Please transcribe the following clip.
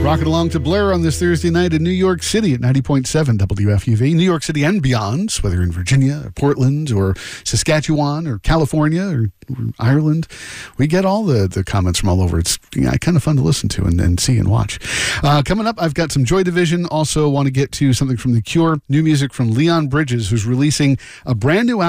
Rocking along to Blair on this Thursday night in New York City at 90.7 WFUV. New York City and beyond, whether in Virginia or Portland or Saskatchewan or California or Ireland. We get all the comments from all over. It's kind of fun to listen to and see and watch. Coming up, I've got some Joy Division. Also want to get to something from The Cure. New music from Leon Bridges, who's releasing a brand new album.